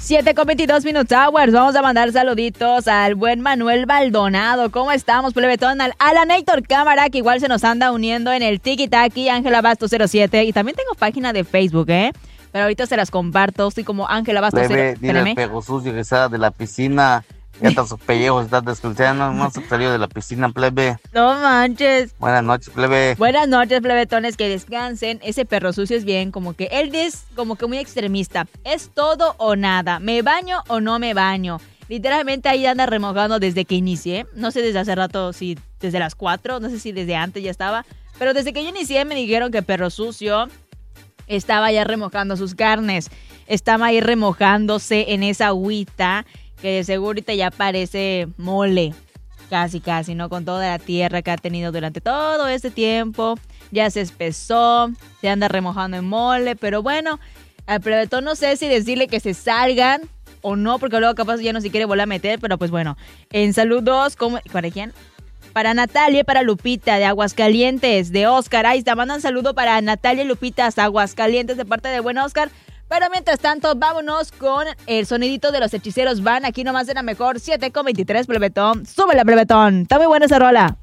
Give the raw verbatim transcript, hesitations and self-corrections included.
siete con veintidós Minutes Hours. Vamos a mandar saluditos al buen Manuel Baldonado. ¿Cómo estamos, plebetón? Al Alanator Cámara, que igual se nos anda uniendo en el Tiki Taki. Ángela Bastos cero siete. Y también tengo página de Facebook, ¿eh? Pero ahorita se las comparto. Estoy como Ángela Bastos cero siete. Dile al pego sucio que sale de la piscina. Ya hasta sus pellejos están desculciando. No se salió de la piscina, plebe. No manches. Buenas noches, plebe. Buenas noches, plebetones, que descansen. Ese perro sucio es bien, como que él es como que muy extremista. Es todo o nada. ¿Me baño o no me baño? Literalmente ahí anda remojando desde que inicié. No sé desde hace rato, si desde las cuatro, no sé si desde antes ya estaba. Pero desde que yo inicié me dijeron que perro sucio estaba ya remojando sus carnes. Estaba ahí remojándose en esa agüita que de seguro ahorita ya parece mole. Casi, casi, ¿no? Con toda la tierra que ha tenido durante todo este tiempo. Ya se espesó, se anda remojando en mole. Pero bueno, al plebetón no sé si decirle que se salgan o no, porque luego capaz ya no se quiere volver a meter. Pero pues bueno, en saludos, ¿cómo? ¿Para quién? Para Natalia y para Lupita de Aguascalientes, de Oscar. Ahí está, mandan saludo para Natalia y Lupita hasta Aguascalientes de parte de buen Oscar. Pero mientras tanto, vámonos con el sonidito de los hechiceros van. Aquí nomás de la mejor, siete con veintitrés, plebetón. ¡Súbela, plebetón! Está muy buena esa rola.